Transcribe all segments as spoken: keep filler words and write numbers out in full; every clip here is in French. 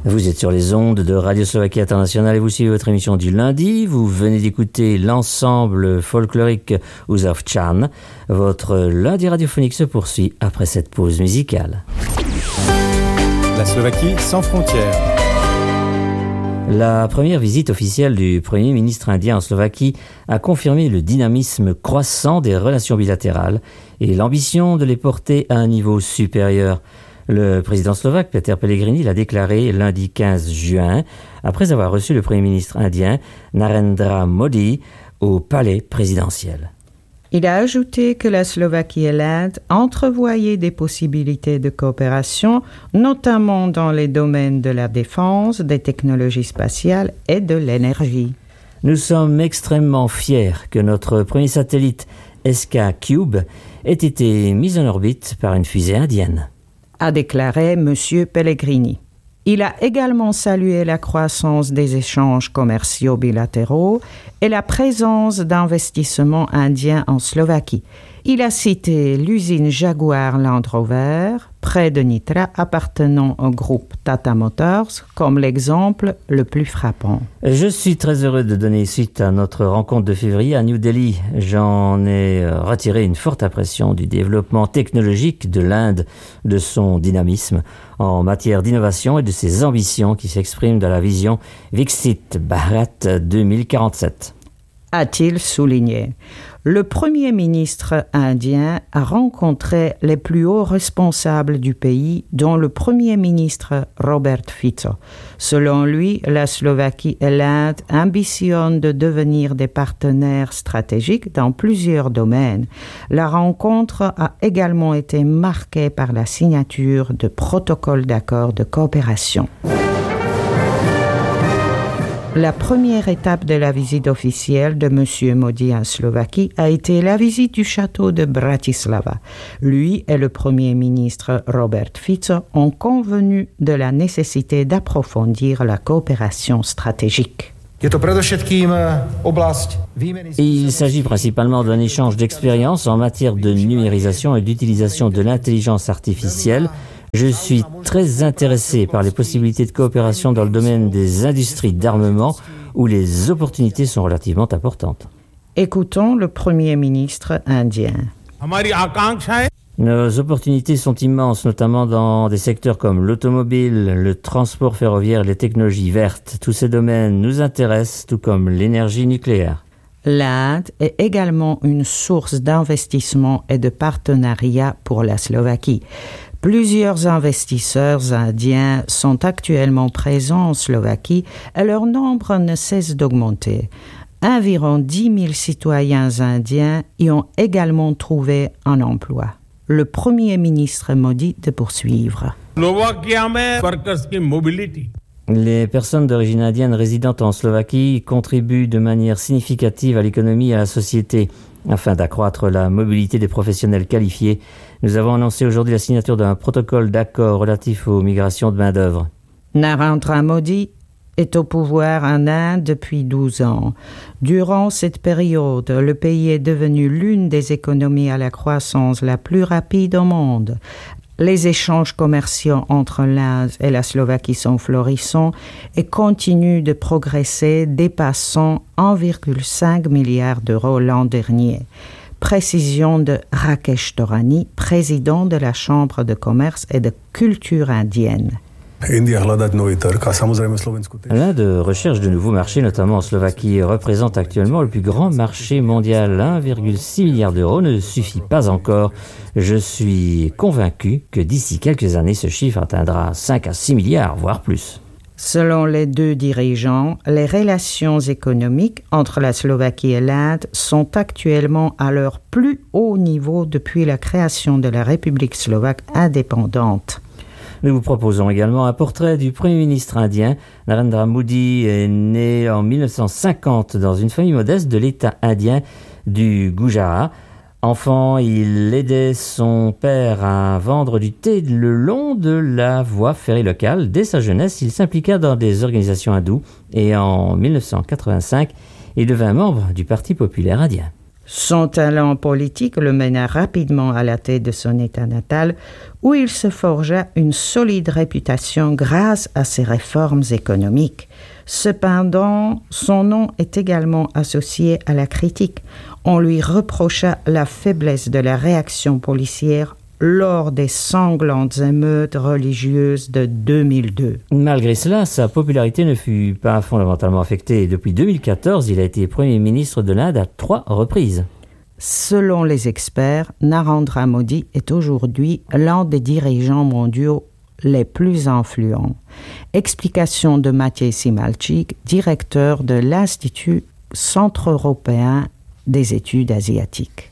Vous êtes sur les ondes de Radio Slovaquie Internationale et vous suivez votre émission du lundi. Vous venez d'écouter l'ensemble folklorique Uzavčan. Votre lundi radiophonique se poursuit après cette pause musicale. La Slovaquie sans frontières. La première visite officielle du Premier ministre indien en Slovaquie a confirmé le dynamisme croissant des relations bilatérales et l'ambition de les porter à un niveau supérieur. Le président slovaque Peter Pellegrini l'a déclaré lundi quinze juin, après avoir reçu le Premier ministre indien Narendra Modi au palais présidentiel. Il a ajouté que la Slovaquie et l'Inde entrevoyaient des possibilités de coopération, notamment dans les domaines de la défense, des technologies spatiales et de l'énergie. Nous sommes extrêmement fiers que notre premier satellite S K Cube ait été mis en orbite par une fusée indienne, a déclaré M. Pellegrini. Il a également salué la croissance des échanges commerciaux bilatéraux et la présence d'investissements indiens en Slovaquie. Il a cité l'usine Jaguar Land Rover, près de Nitra, appartenant au groupe Tata Motors, comme l'exemple le plus frappant. Je suis très heureux de donner suite à notre rencontre de février à New Delhi. J'en ai retiré une forte impression du développement technologique de l'Inde, de son dynamisme en matière d'innovation et de ses ambitions qui s'expriment dans la vision Viksit Bharat deux mille quarante-sept. A-t-il souligné. Le Premier ministre indien a rencontré les plus hauts responsables du pays, dont le Premier ministre Robert Fico. Selon lui, la Slovaquie et l'Inde ambitionnent de devenir des partenaires stratégiques dans plusieurs domaines. La rencontre a également été marquée par la signature de protocoles d'accord de coopération. La première étape de la visite officielle de M. Modi en Slovaquie a été la visite du château de Bratislava. Lui et le Premier ministre Robert Fico ont convenu de la nécessité d'approfondir la coopération stratégique. Il s'agit principalement d'un échange d'expériences en matière de numérisation et d'utilisation de l'intelligence artificielle. Je suis très intéressé par les possibilités de coopération dans le domaine des industries d'armement où les opportunités sont relativement importantes. Écoutons le Premier ministre indien. Nos opportunités sont immenses, notamment dans des secteurs comme l'automobile, le transport ferroviaire, les technologies vertes. Tous ces domaines nous intéressent, tout comme l'énergie nucléaire. L'Inde est également une source d'investissement et de partenariat pour la Slovaquie. Plusieurs investisseurs indiens sont actuellement présents en Slovaquie et leur nombre ne cesse d'augmenter. Environ dix mille citoyens indiens y ont également trouvé un emploi. Le Premier ministre Modi de poursuivre. Les personnes d'origine indienne résidant en Slovaquie contribuent de manière significative à l'économie et à la société. Afin d'accroître la mobilité des professionnels qualifiés, nous avons annoncé aujourd'hui la signature d'un protocole d'accord relatif aux migrations de main-d'œuvre. Narendra Modi est au pouvoir en Inde depuis douze ans. Durant cette période, le pays est devenu l'une des économies à la croissance la plus rapide au monde. Les échanges commerciaux entre l'Inde et la Slovaquie sont florissants et continuent de progresser, dépassant un virgule cinq milliard d'euros l'an dernier. Précision de Rakesh Torani, président de la Chambre de commerce et de culture indienne. L'Inde recherche de nouveaux marchés, notamment en Slovaquie, représente actuellement le plus grand marché mondial. un virgule six milliard d'euros ne suffit pas encore. Je suis convaincu que d'ici quelques années, ce chiffre atteindra cinq à six milliards, voire plus. Selon les deux dirigeants, les relations économiques entre la Slovaquie et l'Inde sont actuellement à leur plus haut niveau depuis la création de la République slovaque indépendante. Nous vous proposons également un portrait du Premier ministre indien. Narendra Modi est né en mille neuf cent cinquante dans une famille modeste de l'État indien du Gujarat. Enfant, il aidait son père à vendre du thé le long de la voie ferrée locale. Dès sa jeunesse, il s'impliqua dans des organisations hindoues et en mille neuf cent quatre-vingt-cinq, il devint membre du Parti populaire indien. Son talent politique le mena rapidement à la tête de son État natal, où il se forgea une solide réputation grâce à ses réformes économiques. Cependant, son nom est également associé à la critique. On lui reprocha la faiblesse de la réaction policière lors des sanglantes émeutes religieuses de deux mille deux. Malgré cela, sa popularité ne fut pas fondamentalement affectée. Depuis deux mille quatorze, il a été Premier ministre de l'Inde à trois reprises. Selon les experts, Narendra Modi est aujourd'hui l'un des dirigeants mondiaux les plus influents. Explication de Maciej Simalczyk, directeur de l'Institut centre-européen des études asiatiques.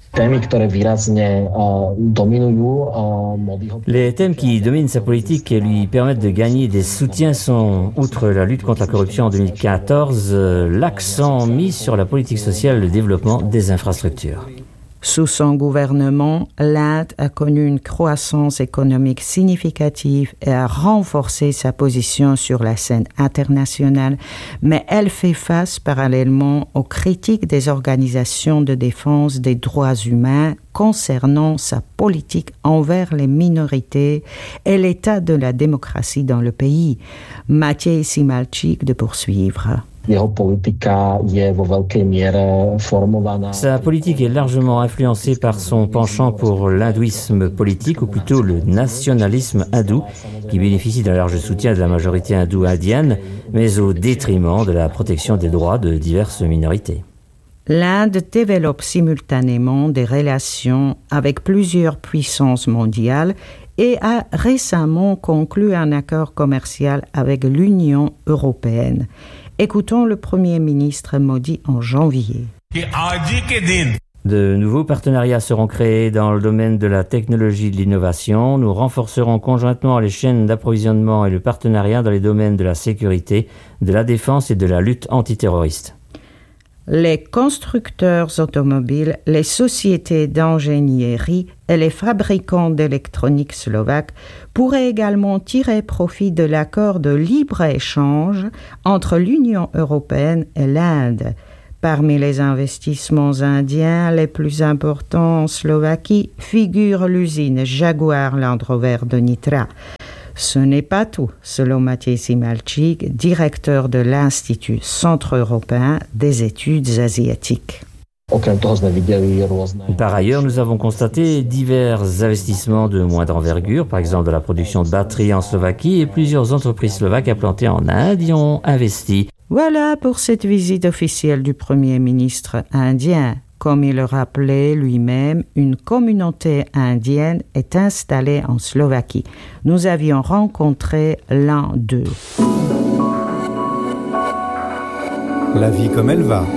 Les thèmes qui dominent sa politique et lui permettent de gagner des soutiens sont, outre la lutte contre la corruption en deux mille quatorze, l'accent mis sur la politique sociale et le développement des infrastructures. Sous son gouvernement, l'Inde a connu une croissance économique significative et a renforcé sa position sur la scène internationale, mais elle fait face parallèlement aux critiques des organisations de défense des droits humains concernant sa politique envers les minorités et l'état de la démocratie dans le pays. Maciej Simalczyk de poursuivre. Sa politique est largement influencée par son penchant pour l'hindouisme politique, ou plutôt le nationalisme hindou, qui bénéficie d'un large soutien de la majorité hindoue indienne, mais au détriment de la protection des droits de diverses minorités. L'Inde développe simultanément des relations avec plusieurs puissances mondiales et a récemment conclu un accord commercial avec l'Union européenne. Écoutons le Premier ministre Modi en janvier. De nouveaux partenariats seront créés dans le domaine de la technologie et de l'innovation. Nous renforcerons conjointement les chaînes d'approvisionnement et le partenariat dans les domaines de la sécurité, de la défense et de la lutte antiterroriste. Les constructeurs automobiles, les sociétés d'ingénierie et les fabricants d'électronique slovaques pourraient également tirer profit de l'accord de libre-échange entre l'Union européenne et l'Inde. Parmi les investissements indiens les plus importants en Slovaquie figure l'usine Jaguar Land Rover de Nitra. Ce n'est pas tout, selon Maciej Simalczyk, directeur de l'Institut centre-européen des études asiatiques. Par ailleurs, nous avons constaté divers investissements de moindre envergure, par exemple de la production de batteries en Slovaquie, et plusieurs entreprises slovaques implantées en Inde y ont investi. Voilà pour cette visite officielle du Premier ministre indien. Comme il le rappelait lui-même, une communauté indienne est installée en Slovaquie. Nous avions rencontré l'un d'eux. La vie comme elle va.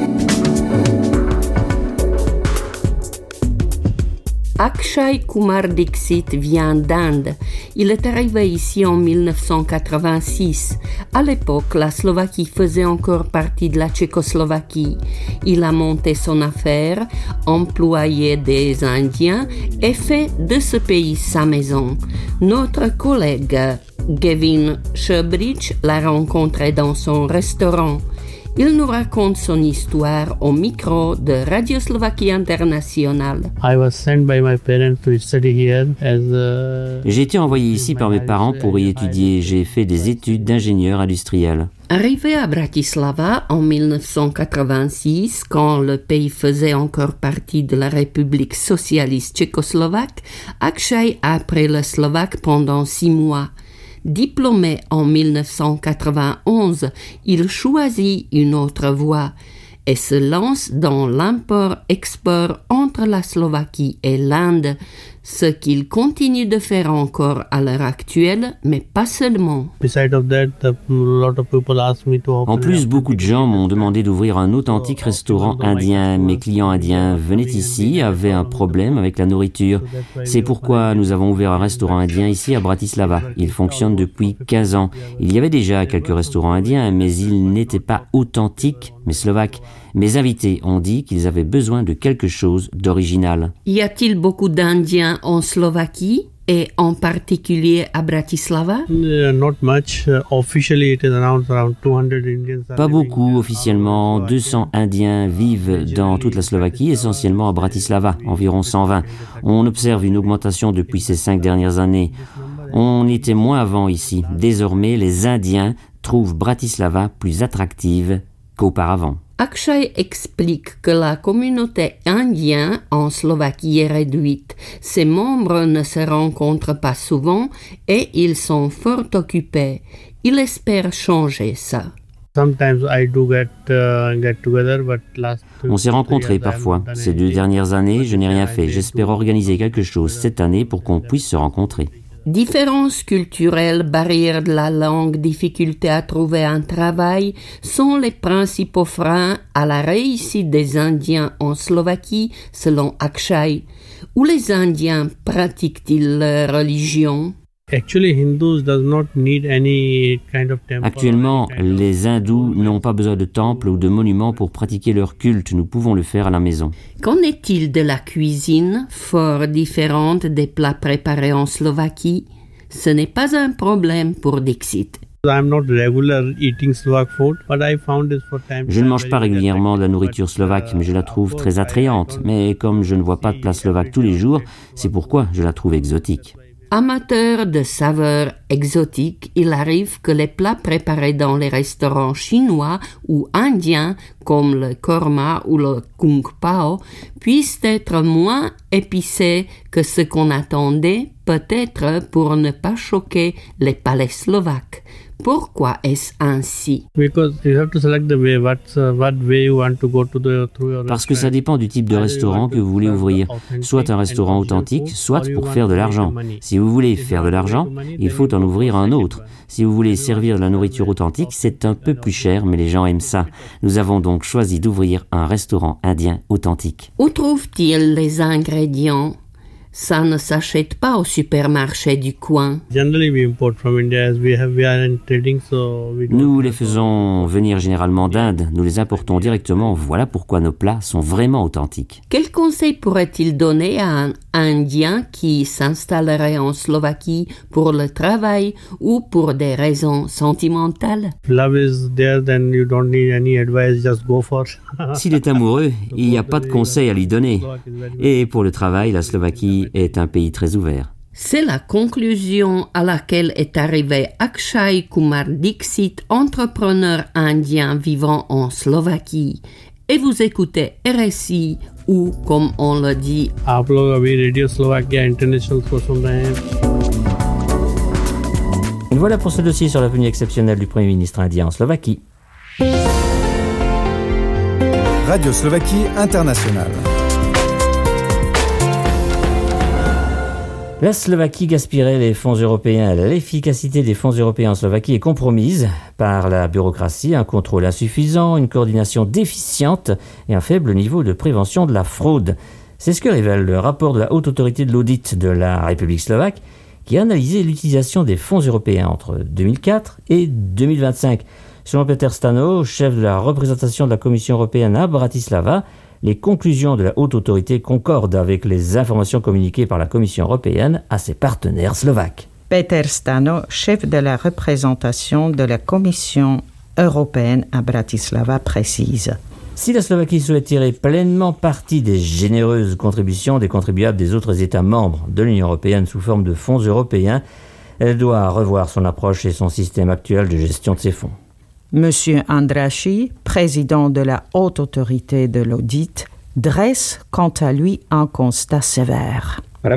Akshay Kumar Dixit vient d'Inde. Il est arrivé ici en dix-neuf cent quatre-vingt-six. À l'époque, la Slovaquie faisait encore partie de la Tchécoslovaquie. Il a monté son affaire, employé des Indiens et fait de ce pays sa maison. Notre collègue Gavin Sherbrich l'a rencontré dans son restaurant. Il nous raconte son histoire au micro de Radio Slovaquie International. J'ai été envoyé ici par mes parents pour y étudier. J'ai fait des études d'ingénieur industriel. Arrivé à Bratislava en dix-neuf cent quatre-vingt-six, quand le pays faisait encore partie de la République socialiste tchécoslovaque, Akshay a appris le slovaque pendant six mois. Diplômé en dix-neuf cent quatre-vingt-onze, il choisit une autre voie et se lance dans l'import-export entre la Slovaquie et l'Inde, ce qu'il continue de faire encore à l'heure actuelle, mais pas seulement. En plus, beaucoup de gens m'ont demandé d'ouvrir un authentique restaurant indien. Mes clients indiens venaient ici, avaient un problème avec la nourriture. C'est pourquoi nous avons ouvert un restaurant indien ici à Bratislava. Il fonctionne depuis quinze ans. Il y avait déjà quelques restaurants indiens, mais ils n'étaient pas authentiques, mais slovaques. Mes invités ont dit qu'ils avaient besoin de quelque chose d'original. Y a-t-il beaucoup d'Indiens en Slovaquie? et en particulier à Bratislava? Pas beaucoup officiellement. deux cents Indiens vivent dans toute la Slovaquie, essentiellement à Bratislava, environ cent vingt. On observe une augmentation depuis ces cinq dernières années. On était moins avant ici. Désormais, les Indiens trouvent Bratislava plus attractive qu'auparavant. Akshay explique que la communauté indienne en Slovaquie est réduite. Ses membres ne se rencontrent pas souvent et ils sont fort occupés. Il espère changer ça. On s'est rencontrés parfois. Ces deux dernières années, je n'ai rien fait. J'espère organiser quelque chose cette année pour qu'on puisse se rencontrer. Différences culturelles, barrières de la langue, difficulté à trouver un travail sont les principaux freins à la réussite des Indiens en Slovaquie, selon Akshay. Où les Indiens pratiquent-ils leur religion? Actuellement, les hindous n'ont pas besoin de temples ou de monuments pour pratiquer leur culte. Nous pouvons le faire à la maison. Qu'en est-il de la cuisine, fort différente des plats préparés en Slovaquie? Ce n'est pas un problème pour Dixit. Je ne mange pas régulièrement de la nourriture slovaque, mais je la trouve très attrayante. Mais comme je ne vois pas de plats slovaques tous les jours, c'est pourquoi je la trouve exotique. Amateur de saveurs exotiques, il arrive que les plats préparés dans les restaurants chinois ou indiens, comme le korma ou le kung pao, puissent être moins épicés que ce qu'on attendait, peut-être pour ne pas choquer les palais slovaques. Pourquoi est-ce ainsi? Parce que ça dépend du type de restaurant que vous voulez ouvrir. Soit un restaurant authentique, soit pour faire de l'argent. Si vous voulez faire de l'argent, il faut en ouvrir un autre. Si vous voulez servir de la nourriture authentique, c'est un peu plus cher, mais les gens aiment ça. Nous avons donc choisi d'ouvrir un restaurant indien authentique. Où trouve-t-il les ingrédients? Ça ne s'achète pas au supermarché du coin. Nous les faisons venir généralement d'Inde. Nous les importons directement. Voilà pourquoi nos plats sont vraiment authentiques. Quel conseil pourrait-il donner à un Indien qui s'installerait en Slovaquie pour le travail ou pour des raisons sentimentales? S'il est amoureux, il n'y a pas de conseil à lui donner. Et pour le travail, la Slovaquie est un pays très ouvert. C'est la conclusion à laquelle est arrivé Akshay Kumar Dixit, entrepreneur indien vivant en Slovaquie. Et vous écoutez R S I ou, comme on le dit, आप लोग अभी radio Slovakia international को सुन रहे हैं. Voilà pour ce dossier sur la venue exceptionnelle du Premier ministre indien en Slovaquie. Radio Slovaquie Internationale. La Slovaquie gaspillerait les fonds européens. L'efficacité des fonds européens en Slovaquie est compromise par la bureaucratie, un contrôle insuffisant, une coordination déficiente et un faible niveau de prévention de la fraude. C'est ce que révèle le rapport de la Haute Autorité de l'Audit de la République slovaque qui a analysé l'utilisation des fonds européens entre deux mille quatre et deux mille vingt-cinq. Selon Peter Stano, chef de la représentation de la Commission européenne à Bratislava, les conclusions de la Haute Autorité concordent avec les informations communiquées par la Commission européenne à ses partenaires slovaques. Peter Stano, chef de la représentation de la Commission européenne à Bratislava, précise. Si la Slovaquie souhaite tirer pleinement parti des généreuses contributions des contribuables des autres États membres de l'Union européenne sous forme de fonds européens, elle doit revoir son approche et son système actuel de gestion de ces fonds. Monsieur Andrassy, président de la Haute Autorité de l'Audit, dresse quant à lui un constat sévère.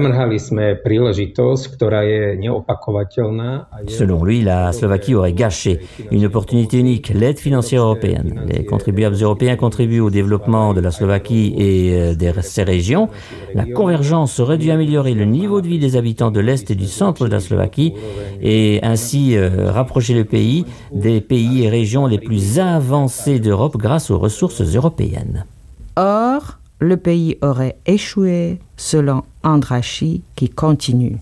Selon lui, la Slovaquie aurait gâché une opportunité unique, l'aide financière européenne. Les contribuables européens contribuent au développement de la Slovaquie et de ses régions. La convergence aurait dû améliorer le niveau de vie des habitants de l'Est et du centre de la Slovaquie et ainsi euh, rapprocher le pays des pays et régions les plus avancés d'Europe grâce aux ressources européennes. Or, le pays aurait échoué, selon Andrassy, qui continue.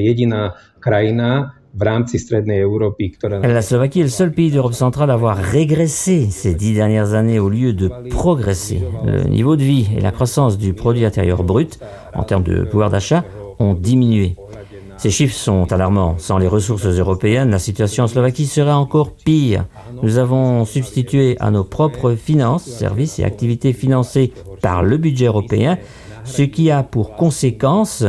La Slovaquie est le seul pays d'Europe centrale à avoir régressé ces dix dernières années au lieu de progresser. Le niveau de vie et la croissance du produit intérieur brut, en termes de pouvoir d'achat, ont diminué. Ces chiffres sont alarmants. Sans les ressources européennes, la situation en Slovaquie serait encore pire. Nous avons substitué à nos propres finances, services et activités financées par le budget européen, ce qui a pour conséquence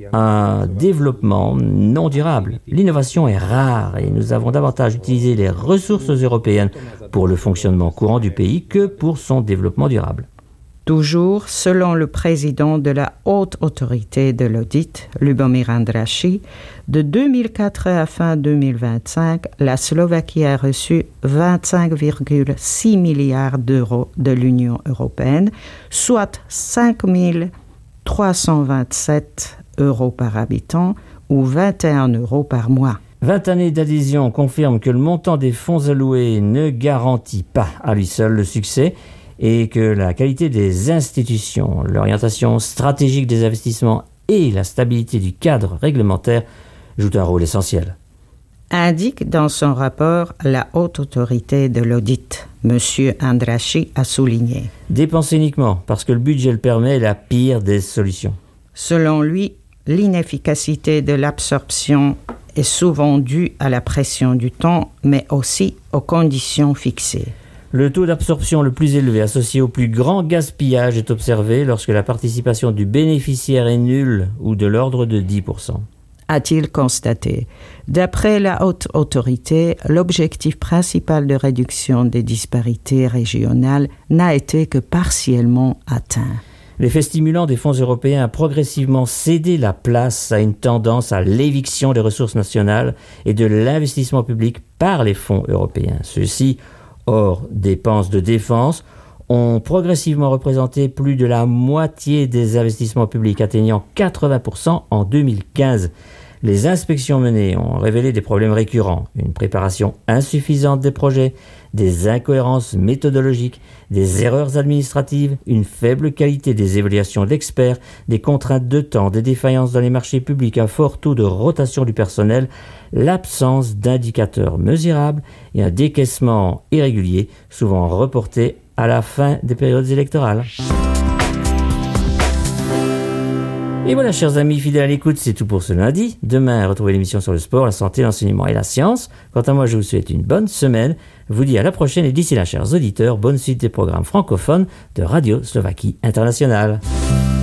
un développement non durable. L'innovation est rare et nous avons davantage utilisé les ressources européennes pour le fonctionnement courant du pays que pour son développement durable. Toujours selon le président de la Haute Autorité de l'Audit, Lubomír Andrassy, de deux mille quatre à fin deux mille vingt-cinq, la Slovaquie a reçu vingt-cinq virgule six milliards d'euros de l'Union européenne, soit cinq mille trois cent vingt-sept euros par habitant ou vingt et un euros par mois. vingt années d'adhésion confirment que le montant des fonds alloués ne garantit pas à lui seul le succès et que la qualité des institutions, l'orientation stratégique des investissements et la stabilité du cadre réglementaire jouent un rôle essentiel. Indique dans son rapport la Haute Autorité de l'Audit. Monsieur Andrassy a souligné. Dépenser uniquement parce que le budget le permet est la pire des solutions. Selon lui, l'inefficacité de l'absorption est souvent due à la pression du temps, mais aussi aux conditions fixées. Le taux d'absorption le plus élevé associé au plus grand gaspillage est observé lorsque la participation du bénéficiaire est nulle ou de l'ordre de dix pour cent. A-t-il constaté. D'après la Haute Autorité, l'objectif principal de réduction des disparités régionales n'a été que partiellement atteint. L'effet stimulant des fonds européens a progressivement cédé la place à une tendance à l'éviction des ressources nationales et de l'investissement public par les fonds européens. Ceux-ci, hors dépenses de défense, ont progressivement représenté plus de la moitié des investissements publics, atteignant quatre-vingts pour cent en deux mille quinze. Les inspections menées ont révélé des problèmes récurrents, une préparation insuffisante des projets, des incohérences méthodologiques, des erreurs administratives, une faible qualité des évaluations d'experts, des contraintes de temps, des défaillances dans les marchés publics, un fort taux de rotation du personnel, l'absence d'indicateurs mesurables et un décaissement irrégulier, souvent reporté à la fin des périodes électorales. Et voilà, chers amis fidèles à l'écoute, c'est tout pour ce lundi. Demain, retrouvez l'émission sur le sport, la santé, l'enseignement et la science. Quant à moi, je vous souhaite une bonne semaine. Je vous dis à la prochaine et d'ici là, chers auditeurs, bonne suite des programmes francophones de Radio Slovaquie Internationale.